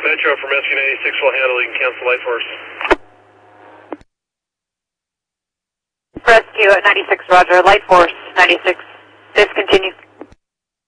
Metro from SQ 96 will handle. You can cancel Light Force. Rescue at 96, roger. Light Force 96, discontinue.